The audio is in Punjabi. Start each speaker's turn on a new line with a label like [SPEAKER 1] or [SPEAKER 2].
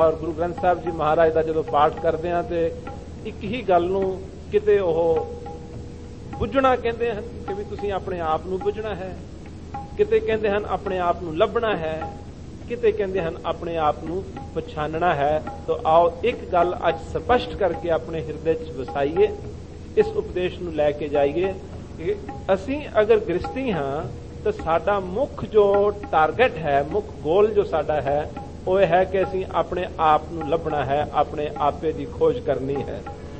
[SPEAKER 1] ਔਰ ਗੁਰੂ ਗ੍ਰੰਥ ਸਾਹਿਬ ਜੀ ਮਹਾਰਾਜ ਦਾ ਜਦੋਂ ਪਾਠ ਕਰਦੇ ਹਾਂ ਤੇ ਇੱਕ ਹੀ ਗੱਲ ਨੂੰ ਕਿਤੇ ਉਹ ਬੁੱਝਣਾ ਕਹਿੰਦੇ ਹਨ ਕਿ ਵੀ ਤੁਸੀਂ ਆਪਣੇ ਆਪ ਨੂੰ ਬੁੱਝਣਾ ਹੈ, ਕਿਤੇ ਕਹਿੰਦੇ ਹਨ ਆਪਣੇ ਆਪ ਨੂੰ ਲੱਭਣਾ ਹੈ, ਕਿਤੇ ਕਹਿੰਦੇ ਹਨ ਆਪਣੇ ਆਪ ਨੂੰ ਪਛਾਣਨਾ ਹੈ। ਤਾਂ ਆਓ ਇੱਕ ਗੱਲ ਅੱਜ ਸਪਸ਼ਟ ਕਰਕੇ ਆਪਣੇ ਹਿਰਦੇ 'ਚ ਵਸਾਈਏ, ਇਸ ਉਪਦੇਸ਼ ਨੂੰ ਲੈ ਕੇ ਜਾਈਏ ਕਿ ਅਸੀਂ ਅਗਰ ਗ੍ਰਸਤੀ ਹਾਂ ਤਾਂ ਸਾਡਾ ਮੁੱਖ ਜੋ ਟਾਰਗੇਟ ਹੈ, ਮੁੱਖ ਗੋਲ ਜੋ ਸਾਡਾ ਹੈ ਉਹ ਇਹ ਹੈ ਕਿ ਅਸੀਂ ਆਪਣੇ ਆਪ ਨੂੰ ਲੱਭਣਾ ਹੈ, ਆਪਣੇ ਆਪੇ ਦੀ ਖੋਜ ਕਰਨੀ ਹੈ।